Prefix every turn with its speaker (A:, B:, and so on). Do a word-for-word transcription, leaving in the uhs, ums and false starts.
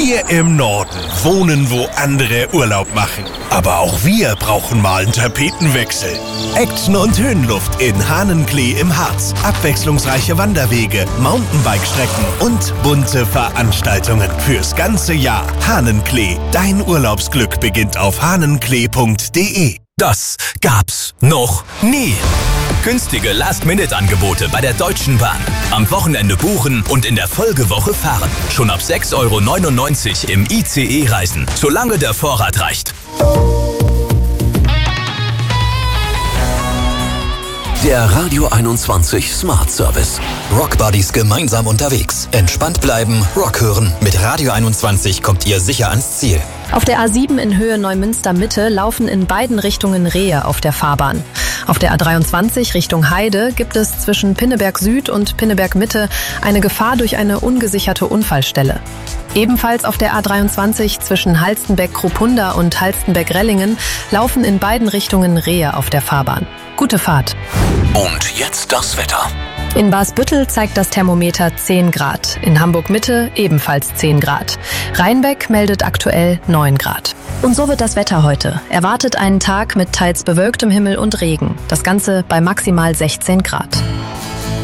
A: Wir im Norden wohnen, wo andere Urlaub machen. Aber auch wir brauchen mal einen Tapetenwechsel. Action und Höhenluft in Hahnenklee im Harz. Abwechslungsreiche Wanderwege, Mountainbike-Strecken und bunte Veranstaltungen fürs ganze Jahr. Hahnenklee, dein Urlaubsglück beginnt auf hahnenklee punkt de.
B: Das gab's noch nie. Günstige Last-Minute-Angebote bei der Deutschen Bahn. Am Wochenende buchen und in der Folgewoche fahren. Schon ab sechs Euro neunundneunzig im I C E reisen, solange der Vorrat reicht.
C: Der Radio einundzwanzig Smart Service. Rockbuddies gemeinsam unterwegs. Entspannt bleiben, Rock hören. Mit Radio einundzwanzig kommt ihr sicher ans Ziel.
D: Auf der A sieben in Höhe Neumünster Mitte laufen in beiden Richtungen Rehe auf der Fahrbahn. Auf der A dreiundzwanzig Richtung Heide gibt es zwischen Pinneberg Süd und Pinneberg Mitte eine Gefahr durch eine ungesicherte Unfallstelle. Ebenfalls auf der A dreiundzwanzig zwischen Halstenbeck-Kruppunda und Halstenbeck-Rellingen laufen in beiden Richtungen Rehe auf der Fahrbahn. Gute Fahrt.
C: Und jetzt das Wetter.
D: In Basbüttel zeigt das Thermometer zehn Grad, in Hamburg-Mitte ebenfalls zehn Grad. Rheinbeck meldet aktuell neun Grad. Und so wird das Wetter heute. Erwartet einen Tag mit teils bewölktem Himmel und Regen. Das Ganze bei maximal sechzehn Grad.